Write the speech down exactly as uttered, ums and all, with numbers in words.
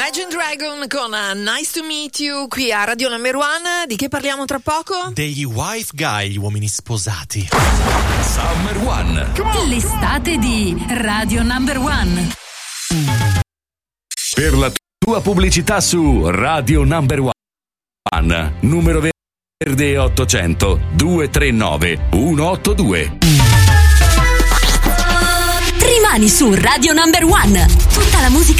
Imagine Dragon con uh, Nice to Meet You qui a Radio Number One. Di che parliamo tra poco? Degli wife guy, gli uomini sposati. Summer One. L'estate di Radio Number One. Per la tua pubblicità su Radio Number One, numero verde ottocento due tre nove uno otto due. Rimani su Radio Number One. Tutta la musica